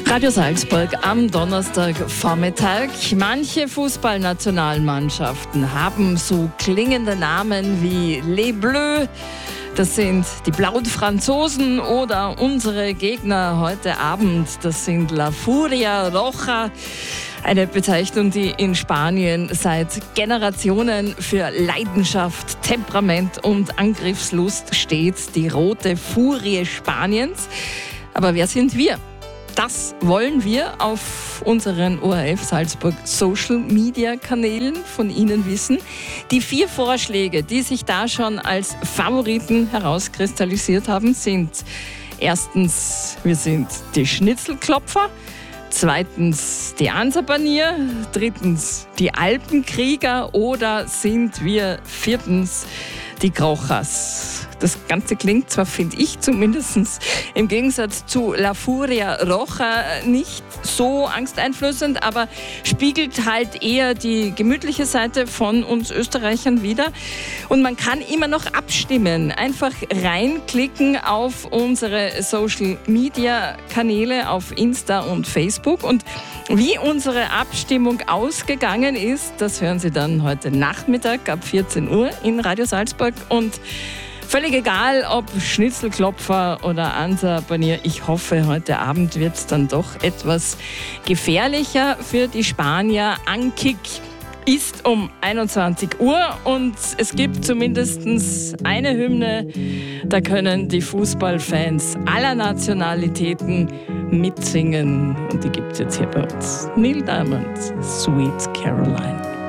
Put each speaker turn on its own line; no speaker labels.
Radio Salzburg am Donnerstagvormittag. Manche Fußballnationalmannschaften haben so klingende Namen wie Les Bleus. Das sind die blauen Franzosen, oder unsere Gegner heute Abend, das sind La Furia Roja. Eine Bezeichnung, die in Spanien seit Generationen für Leidenschaft, Temperament und Angriffslust steht. Die rote Furie Spaniens. Aber wer sind wir? Das wollen wir auf unseren ORF Salzburg Social Media Kanälen von Ihnen wissen. Die 4 Vorschläge, die sich da schon als Favoriten herauskristallisiert haben, sind: erstens, wir sind die Schnitzelklopfer. Zweitens, die Ansabanier. Drittens, die Alpenkrieger. Oder sind wir viertens, die Krochas? Das Ganze klingt zwar, finde ich zumindest, im Gegensatz zu La Furia Roja nicht so angsteinflößend, aber spiegelt halt eher die gemütliche Seite von uns Österreichern wider. Und man kann immer noch abstimmen. Einfach reinklicken auf unsere Social-Media-Kanäle auf Insta und Facebook. Und wie unsere Abstimmung ausgegangen ist, das hören Sie dann heute Nachmittag ab 14 Uhr in Radio Salzburg. Und völlig egal, ob Schnitzelklopfer oder Ansabanier, ich hoffe, heute Abend wird es dann doch etwas gefährlicher für die Spanier. Ankick ist um 21 Uhr und es gibt zumindest eine Hymne, da können die Fußballfans aller Nationalitäten mitsingen. Und die gibt es jetzt hier bei uns. Neil Diamond, Sweet Caroline.